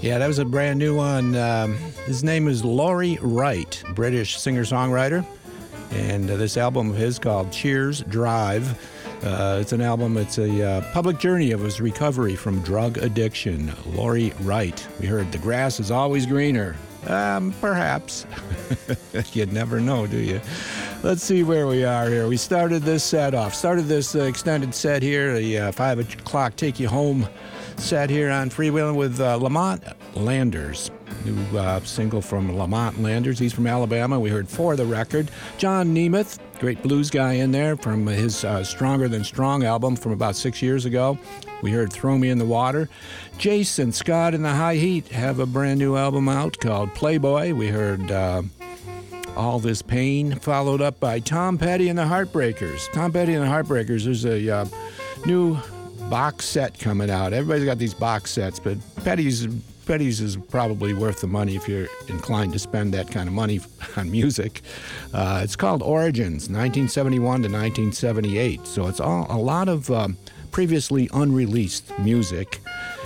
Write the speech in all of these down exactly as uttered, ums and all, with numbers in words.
Yeah, that was a brand new one. Um, his name is Laurie Wright, British singer-songwriter. And uh, this album of his called Cheers Drive. Uh, it's an album, it's a uh, public journey of his recovery from drug addiction. Laurie Wright. We heard The Grass is Always Greener. Um, perhaps. You never know, do you? Let's see where we are here. We started this set off. Started this uh, extended set here, the uh, five o'clock Take You Home set here on Freewheeling with uh, Lamont Landers. New uh, single from Lamont Landers. He's from Alabama. We heard For the Record. John Nemeth, great blues guy in there from his uh, Stronger Than Strong album from about six years ago. We heard Throw Me in the Water. Jason Scott and the High Heat have a brand new album out called Playboy. We heard uh, All This Pain, followed up by Tom Petty and the Heartbreakers. Tom Petty and the Heartbreakers, there's a uh, new box set coming out. Everybody's got these box sets, but Petty's Petty's is probably worth the money if you're inclined to spend that kind of money on music. Uh, it's called Origins, nineteen seventy-one to nineteen seventy-eight. So it's all a lot of um, previously unreleased music.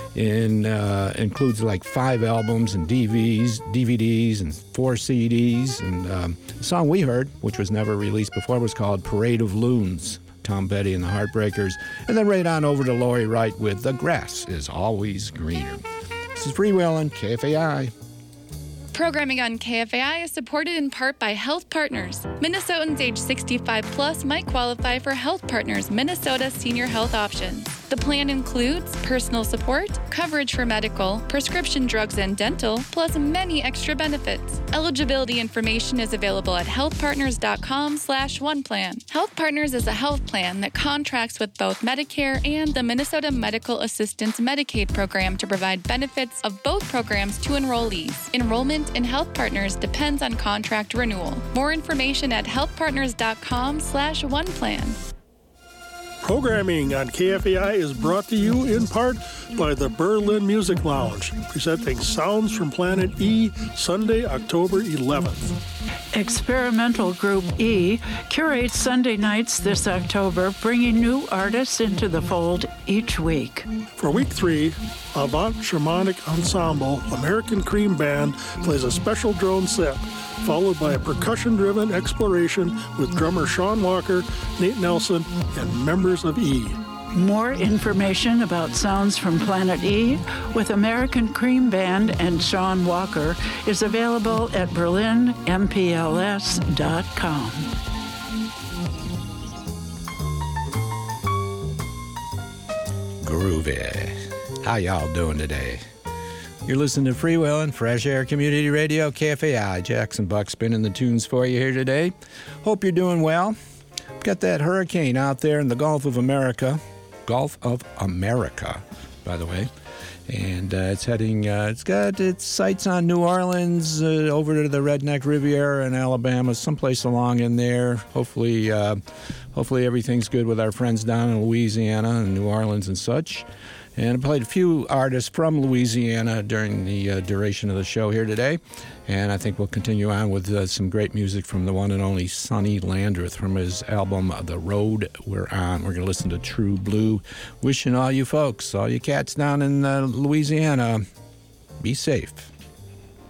In uh, includes like five albums and D V Ds, D V Ds, and four C Ds. And um, the song we heard, which was never released before, was called Parade of Loons. Tom Petty and the Heartbreakers. And then right on over to Laurie Wright with The Grass is Always Greener. This is Freewheeling, K F A I. Programming on K F A I is supported in part by Health Partners. Minnesotans age sixty-five plus might qualify for Health Partners Minnesota Senior Health Options. The plan includes personal support, coverage for medical, prescription drugs and dental, plus many extra benefits. Eligibility information is available at healthpartners.com slash one plan. Health Partners is a health plan that contracts with both Medicare and the Minnesota Medical Assistance Medicaid program to provide benefits of both programs to enrollees. Enrollment in Health Partners depends on contract renewal. More information at healthpartners.com slash one plan. Programming on K F A I is brought to you in part by the Berlin Music Lounge, presenting Sounds from Planet E, Sunday, October eleventh. Experimental Group E curates Sunday nights this October, bringing new artists into the fold each week. For week three, Avant Shamanic Ensemble American Cream Band plays a special drone set, followed by a percussion-driven exploration with drummer Sean Walker, Nate Nelson, and members of E. More information about Sounds from Planet E with American Cream Band and Sean Walker is available at berlin m p l s dot com. Groovy. How y'all doing today? You're listening to Freewheeling, Fresh Air Community Radio, K F A I. Jackson Buck spinning the tunes for you here today. Hope you're doing well. Got that hurricane out there in the Gulf of America. Gulf of America, by the way. And uh, it's heading, uh, it's got its sights on New Orleans, uh, over to the Redneck Riviera in Alabama, someplace along in there. Hopefully, uh, hopefully everything's good with our friends down in Louisiana and New Orleans and such. And I played a few artists from Louisiana during the uh, duration of the show here today. And I think we'll continue on with uh, some great music from the one and only Sonny Landreth from his album, The Road We're On. We're going to listen to True Blue. Wishing all you folks, all you cats down in uh, Louisiana, be safe.